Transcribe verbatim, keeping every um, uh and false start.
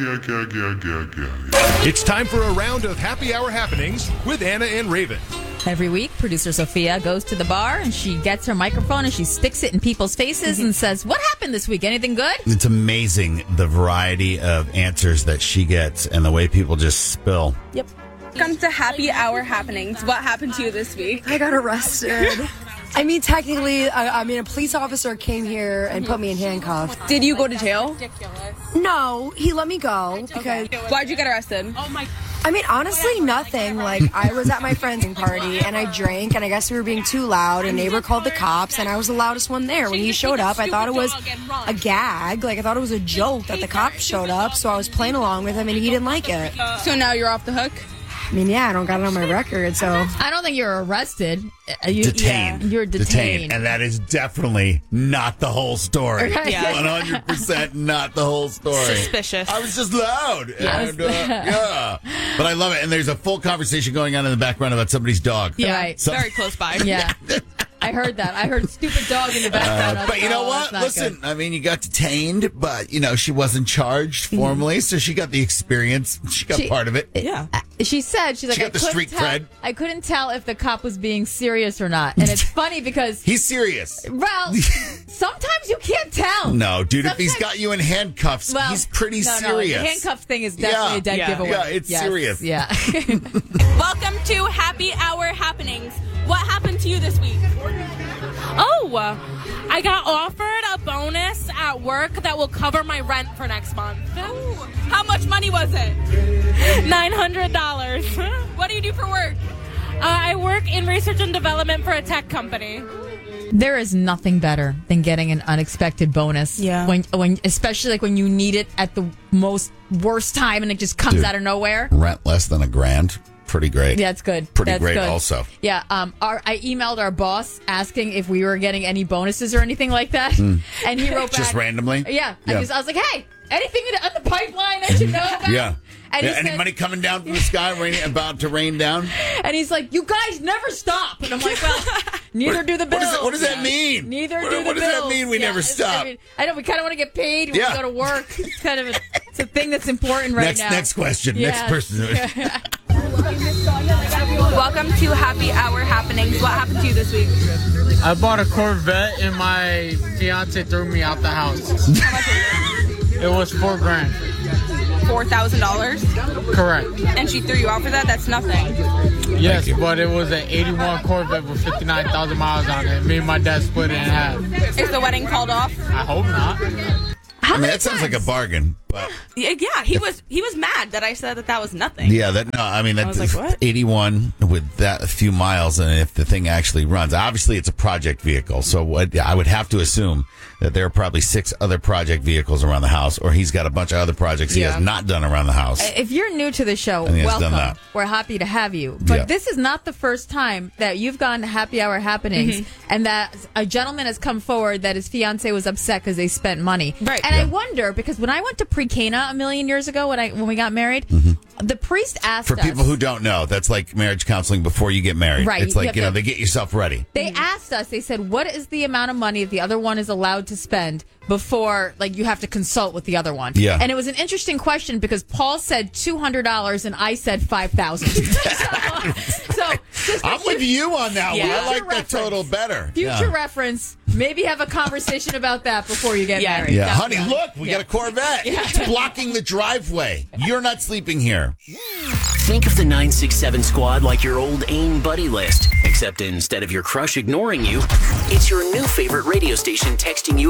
Yeah, yeah, yeah, yeah, yeah. It's time for a round of happy hour happenings with Anna and Raven. Every week, producer Sophia goes to the bar and she gets her microphone and she sticks it in people's faces and says, "What happened this week? Anything good?" It's amazing the variety of answers that she gets and the way people just spill. Yep. Welcome to Happy Hour Happenings. What happened to you this week? I got arrested. I mean, technically, I, I mean, a police officer came here and put me in handcuffs. Did you go to jail? No, he let me go because. Why'd you get arrested? Oh my. I mean, honestly, nothing. Like, I was at my friend's party and I drank, and I guess we were being too loud. A neighbor called the cops, and I was the loudest one there. When he showed up, I thought it was a gag. Like, I thought it was a joke that the cops showed up, so I was playing along with him, and he didn't like it. So now you're off the hook? I mean, yeah, I don't got it on my record, so. I don't think you're arrested. You, Detained. Yeah, you're detained. Detained. And that is definitely not the whole story. Yeah. one hundred percent not the whole story. Suspicious. I was just loud. Yeah. And, uh, yeah. But I love it. And there's a full conversation going on in the background about somebody's dog. Yeah. Right. So- Very close by. Yeah. I heard that. I heard stupid dog in the background. Uh, I was but like, you know oh, what? that's not Listen, good. I mean, you got detained, but, you know, she wasn't charged formally, so she got the experience. She got She- part of it. Yeah. She said, she's like, She got I the couldn't street tell, cred. I couldn't tell if the cop was being serious or not. And it's funny because, He's serious. well, sometimes you can't tell. No, dude, if he's Sometimes- got you in handcuffs, Well, he's pretty no, serious. No, the handcuff thing is definitely Yeah. a dead Yeah. giveaway. Yeah, it's Yes. serious. Yeah. Welcome to Happy Hour Happenings. What happened to you this week? Oh, I got offered a bonus at work that will cover my rent for next month. How much money was it? nine hundred dollars. uh, What do you do for work? I work in research and development for a tech company. There is nothing better than getting an unexpected bonus. Yeah. When, when, especially like when you need it at the most worst time and it just comes Dude. out of nowhere. Rent less than a grand. Pretty great. Yeah, it's good. Pretty That's great good. also. Yeah, um, our, I emailed our boss asking if we were getting any bonuses or anything like that, and he wrote back Just randomly? Yeah, Yeah. I, was, I was like, "Hey, anything in the, on the pipeline I should know about?" Yeah. and, Yeah, he any said- money coming down from the sky, raining, about to rain down? and he's like, "You guys never stop," and I'm like, "Well, neither What- do the what bills." does that- what does that Yeah. mean? Neither What- do the what does that bills. mean we Yeah, never it's- stop? I, mean, I know we kind of want to get paid when Yeah. we go to work. It's kind of a, it's a thing that's important right next, now. next question. Yeah. Next person. Welcome to Happy Hour Happenings. What happened to you this week? I bought a Corvette and my fiance threw me out the house. It was four grand. four thousand dollars? Correct. And she threw you out for that? That's nothing. Yes, but it was an eighty-one Corvette with fifty-nine thousand miles on it. Me and my dad split it in half. Is the wedding called off? I hope not. How I mean, many that sounds like a times? bargain, but Yeah, yeah, he was he was mad that I said that that was nothing. yeah, that no, I mean that's was like, what? eighty-one with that few miles, and if the thing actually runs, obviously it's a project vehicle, so what, I would have to assume that there are probably six other project vehicles around the house, or he's got a bunch of other projects he Yeah. has not done around the house. If you're new to the show, think it's done welcome. that. We're happy to have you. But Yeah. this is not the first time that you've gone to Happy Hour Happenings Mm-hmm. and that a gentleman has come forward that his fiance was upset because they spent money. Right. And I Yeah. wonder, because when I went to pre-Cana a million years ago when I when we got married, the priest asked For us. people who don't know, that's like marriage counseling before you get married. Right, It's you like, have you know, to- they get yourself ready. They asked us, they said, what is the amount of money that the other one is allowed to spend before, like, you have to consult with the other one? Yeah. And it was an interesting question because Paul said two hundred dollars and I said five thousand dollars. so, so just I'm with you on that Yeah. one. I like Future that reference. total better. future Yeah. reference, maybe have a conversation about that before you get Yeah. married. Yeah, That's honey, right. look, we Yeah. got a Corvette. It's blocking the driveway. You're not sleeping here. Think of the nine six seven squad like your old AIM buddy list, except instead of your crush ignoring you, it's your new favorite radio station texting you